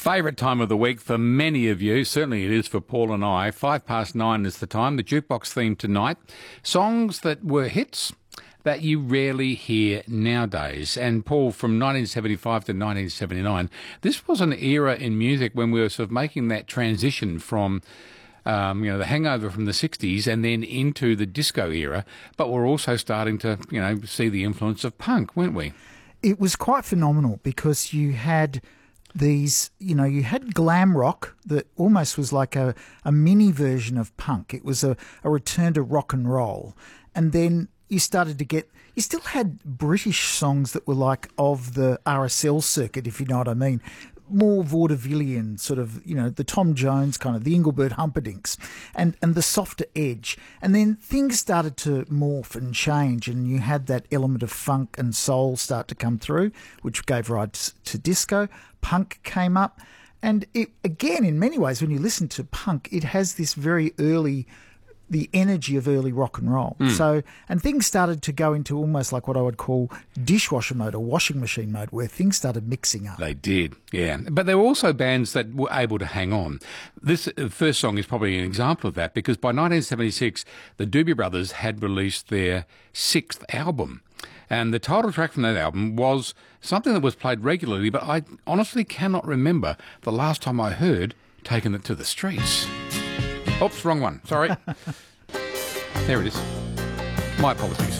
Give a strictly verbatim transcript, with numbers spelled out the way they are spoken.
Favourite time of the week for many of you. Certainly it is for Paul and I. Five past nine is the time. The jukebox theme tonight. Songs that were hits that you rarely hear nowadays. And Paul, from nineteen seventy-five to nineteen seventy-nine, this was an era in music when we were sort of making that transition from Um, you know, the hangover from the sixties and then into the disco era, but we're also starting to, you know, see the influence of punk, weren't we? It was quite phenomenal because you had these, you know, you had glam rock that almost was like a, a mini version of punk. It was a, a return to rock and roll. And then you started to get, you still had British songs that were like of the R S L circuit, if you know what I mean. More vaudevillian, sort of, you know, the Tom Jones kind of, the Engelbert Humperdinks, and, and the softer edge. And then things started to morph and change, and you had that element of funk and soul start to come through, which gave rise to disco. Punk came up, and it, again, in many ways, when you listen to punk, it has this very early, the energy of early rock and roll. Mm. So, and things started to go into almost like what I would call dishwasher mode or washing machine mode, where things started mixing up. They did, yeah. But there were also bands that were able to hang on. This uh, first song is probably an example of that, because by nineteen seventy-six, the Doobie Brothers had released their sixth album. And the title track from that album was something that was played regularly, but I honestly cannot remember the last time I heard Taking It to the Streets. Oops, wrong one. Sorry. There it is. My apologies.